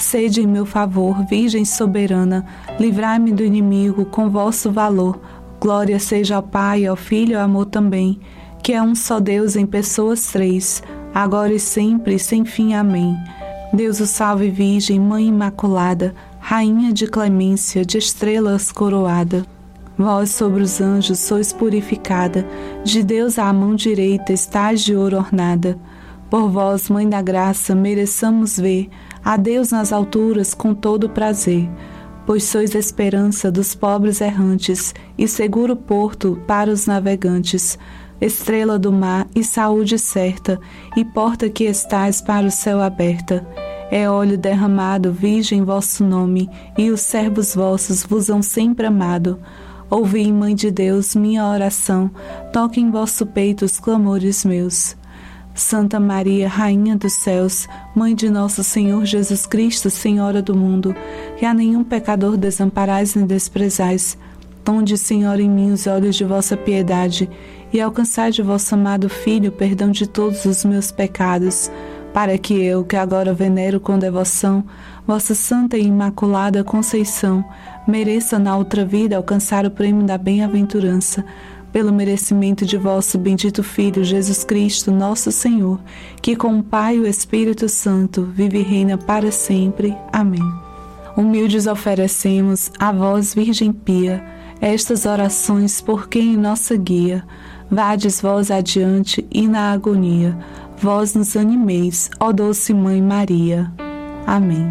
Sede em meu favor, Virgem soberana, livrai-me do inimigo com vosso valor. Glória seja ao Pai, ao Filho e ao amor também, que é um só Deus em pessoas três, agora e sempre, sem fim. Amém. Deus o salve, Virgem, Mãe Imaculada, Rainha de clemência, de estrelas coroada. Vós sobre os anjos sois purificada, de Deus à mão direita estais de ouro ornada. Por vós, Mãe da Graça, mereçamos ver a Deus nas alturas com todo prazer, pois sois a esperança dos pobres errantes e seguro porto para os navegantes, estrela do mar e saúde certa, e porta que estais para o céu aberta. É óleo derramado, Virgem, vosso nome, e os servos vossos vos hão sempre amado. Ouvi, Mãe de Deus, minha oração, toque em vosso peito os clamores meus. Santa Maria, Rainha dos céus, Mãe de nosso Senhor Jesus Cristo, Senhora do mundo, que a nenhum pecador desamparais nem desprezais, tonde, Senhora, em mim os olhos de vossa piedade, e alcançai de vosso amado Filho perdão de todos os meus pecados, para que eu, que agora venero com devoção vossa Santa e Imaculada Conceição, mereça na outra vida alcançar o prêmio da bem-aventurança, pelo merecimento de vosso bendito Filho, Jesus Cristo, nosso Senhor, que com o Pai e o Espírito Santo vive e reina para sempre. Amém. Humildes oferecemos a vós, Virgem pia, estas orações por quem em nossa guia. Vades vós adiante e na agonia, vós nos animeis, ó doce Mãe Maria. Amém.